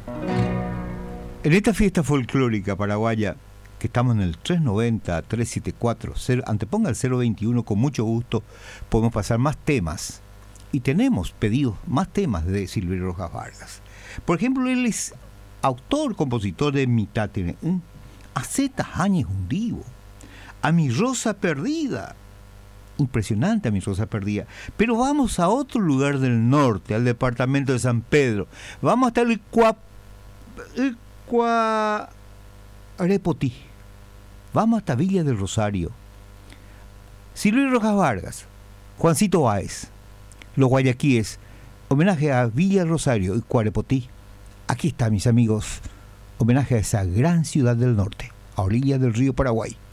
En esta fiesta folclórica paraguaya, que estamos en el 390-374, anteponga el 021, con mucho gusto podemos pasar más temas. Y tenemos pedidos más temas de Silverio Rojas Vargas. Por ejemplo, él es autor, compositor de Mitate, Acetas Áñez Hundivo, A mi Rosa Perdida. Impresionante A mi Rosa Perdida. Pero vamos a otro lugar del norte, al departamento de San Pedro. Vamos hasta el Arepotí. Vamos hasta Villa del Rosario. Silverio Rojas Vargas, Juancito Báez, Los Guayaquíes, homenaje a Villa del Rosario y Cuarepotí. Aquí está, mis amigos, homenaje a esa gran ciudad del norte, a orillas del río Paraguay.